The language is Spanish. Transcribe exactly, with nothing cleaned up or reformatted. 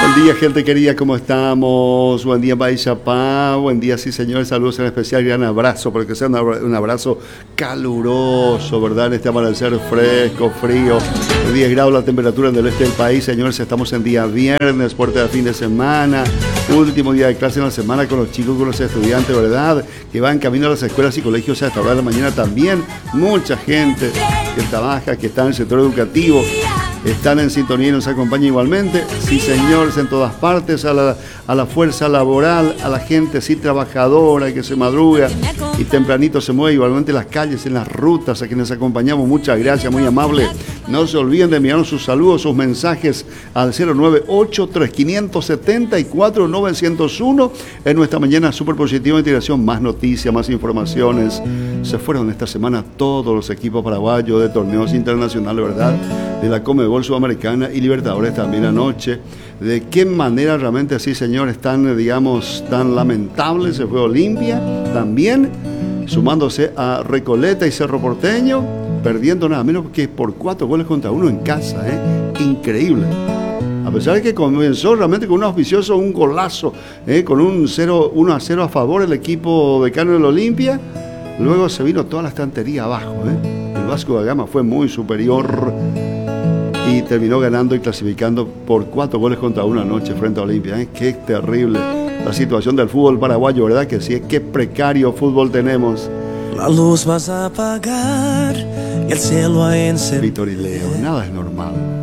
Buen día, gente querida, ¿cómo estamos? Buen día, Baixapá. Buen día, sí, señores. Saludos en especial. Gran abrazo, porque sea un abrazo caluroso, ¿verdad? En este amanecer fresco, frío. diez grados la temperatura en el este del país, señores. Estamos en día viernes, puerta de fin de semana. Último día de clase en la semana con los chicos, con los estudiantes, ¿verdad? Que van camino a las escuelas y colegios a esta hora de la mañana también. Mucha gente que trabaja, que está en el sector educativo. Están en sintonía y nos acompañan igualmente. Sí, señores, en todas partes, a la, a la fuerza laboral, a la gente sí trabajadora que se madruga y tempranito se mueve igualmente en las calles, en las rutas, a quienes acompañamos. Muchas gracias, muy amable. No se olviden de enviarnos sus saludos, sus mensajes al cero nueve ocho tres cinco siete cuatro nueve cero uno. En nuestra mañana súper positiva de integración, más noticias, más informaciones. Se fueron esta semana todos los equipos paraguayos de torneos internacionales, ¿verdad? De la Conmebol Sudamericana y Libertadores también anoche. De qué manera realmente así, señores, tan, digamos, tan lamentable se fue Olimpia también, sumándose a Recoleta y Cerro Porteño, perdiendo nada menos que por cuatro goles contra uno en casa, ¿eh? Increíble. A pesar de que comenzó realmente con un auspicioso, un golazo, ¿eh? Con un cero, uno a cero a favor el equipo decano del Olimpia, luego se vino toda la estantería abajo, ¿eh? El Vasco da Gama fue muy superior y terminó ganando y clasificando por cuatro goles contra una anoche frente a Olimpia, ¿eh? Qué terrible la situación del fútbol paraguayo, ¿verdad? Que sí, qué precario fútbol tenemos. La luz vas a apagar y el cielo a encendido. Víctor y Leo, nada es normal.